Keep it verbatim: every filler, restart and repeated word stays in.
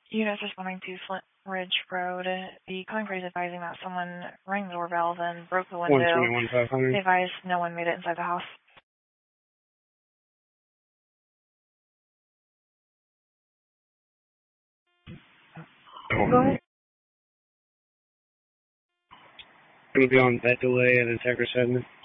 Units responding to Flint Ridge Road. The calling party is advising that someone rang the doorbell, then broke the window. one twenty-one five hundred. They advised no one made it inside the house. Go ahead. It'll be on that delay at Integra seven.